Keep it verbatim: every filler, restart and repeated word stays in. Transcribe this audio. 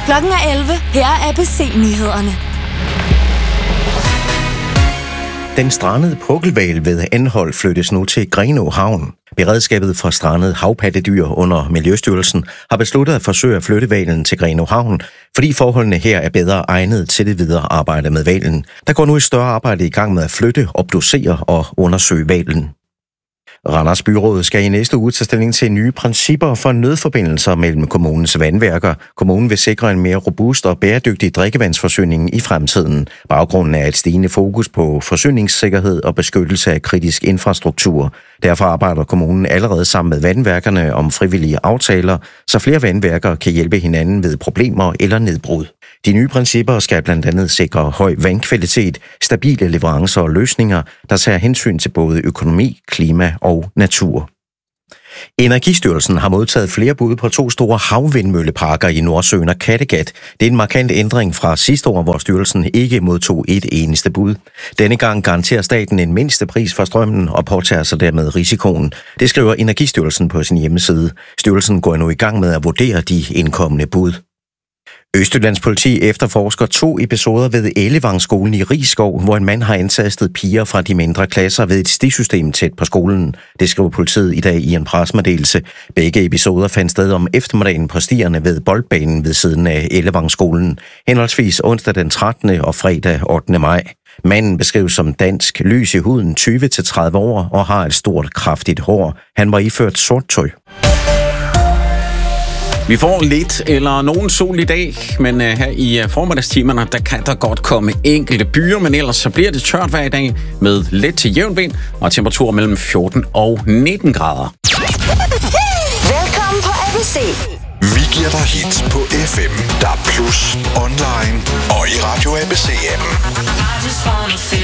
Klokken er elleve. Her er A B C-nyhederne. Den strandede pukkelhval ved Anholt flyttes nu til Grenaa Havn. Beredskabet for strandede havpattedyr under Miljøstyrelsen har besluttet at forsøge at flytte hvalen til Grenaa Havn, fordi forholdene her er bedre egnet til det videre arbejde med hvalen. Der går nu et større arbejde i gang med at flytte, obducere og undersøge hvalen. Randers Byråd skal i næste uge tage stilling til nye principper for nødforbindelser mellem kommunens vandværker. Kommunen vil sikre en mere robust og bæredygtig drikkevandsforsyning i fremtiden. Baggrunden er et stigende fokus på forsyningssikkerhed og beskyttelse af kritisk infrastruktur. Derfor arbejder kommunen allerede sammen med vandværkerne om frivillige aftaler, så flere vandværker kan hjælpe hinanden ved problemer eller nedbrud. De nye principper skal blandt andet sikre høj vandkvalitet, stabile leverancer og løsninger, der tager hensyn til både økonomi, klima og natur. Energistyrelsen har modtaget flere bud på to store havvindmølleparker i Nordsøen og Kattegat. Det er en markant ændring fra sidste år, hvor styrelsen ikke modtog et eneste bud. Denne gang garanterer staten en mindste pris for strømmen og påtager sig dermed risikoen. Det skriver Energistyrelsen på sin hjemmeside. Styrelsen går nu i gang med at vurdere de indkommende bud. Østjyllands politi efterforsker to episoder ved Ellevangskolen i Risskov, hvor en mand har antastet piger fra de mindre klasser ved et stisystem tæt på skolen. Det skriver politiet i dag i en pressemeddelelse. Begge episoder fandt sted om eftermiddagen på stierne ved boldbanen ved siden af Ellevangskolen, henholdsvis onsdag den trettende og fredag ottende maj. Manden beskrives som dansk, lys i huden, tyve til tredive år og har et stort, kraftigt hår. Han var iført sort tøj. Vi får lidt eller nogen sol i dag, men uh, her i uh, formiddagstimerne, der kan der godt komme enkelte byer, men ellers så bliver det tørt hver dag med let til jævn vind og temperaturer mellem fjorten og nitten grader. Velkommen på A B C. Vi giver dig hits på F M, D A B plus, online og i Radio A B C-appen.